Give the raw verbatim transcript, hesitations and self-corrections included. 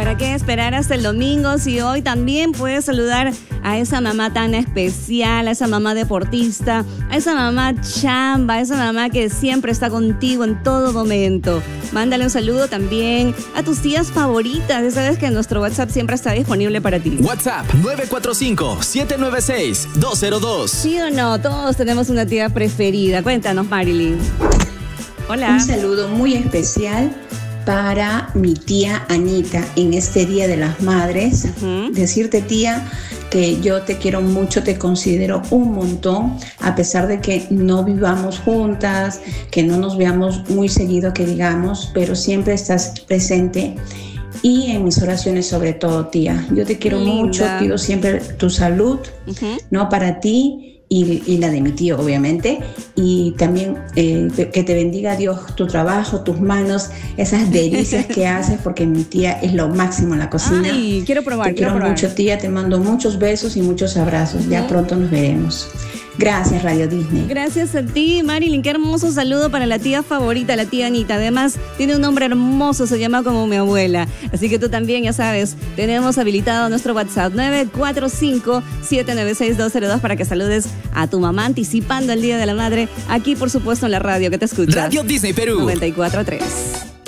¿Para qué esperar hasta el domingo si hoy también puedes saludar a esa mamá tan especial, a esa mamá deportista, a esa mamá chamba, a esa mamá que siempre está contigo en todo momento? Mándale un saludo también a tus tías favoritas. Ya sabes que nuestro WhatsApp siempre está disponible para ti. WhatsApp nueve cuatro cinco, siete nueve seis, dos cero dos. ¿Sí o no? Todos tenemos una tía preferida. Cuéntanos, Marilyn. Hola. Un saludo muy especial para mi tía Anita en este Día de las Madres. Uh-huh. Decirte, tía, que yo te quiero mucho, te considero un montón, a pesar de que no vivamos juntas, que no nos veamos muy seguido, que digamos, pero siempre estás presente y en mis oraciones sobre todo, tía. Yo te quiero Linda. mucho, pido siempre tu salud, uh-huh. ¿no? Para ti. Y, y la de mi tío, obviamente, y también eh, que te bendiga Dios tu trabajo, tus manos, esas delicias que haces, porque mi tía es lo máximo en la cocina. Ay, quiero probar, te quiero, quiero probar. mucho, tía, te mando muchos besos y muchos abrazos. Ya pronto nos veremos. Gracias, Radio Disney. Gracias a ti, Marilyn. Qué hermoso saludo para la tía favorita, la tía Anita. Además, tiene un nombre hermoso, se llama como mi abuela. Así que tú también, ya sabes, tenemos habilitado nuestro WhatsApp nueve cuatro cinco, siete nueve seis, dos cero dos para que saludes a tu mamá anticipando el Día de la Madre. Aquí, por supuesto, en la radio que te escucha. Radio Disney Perú. noventa y cuatro punto tres.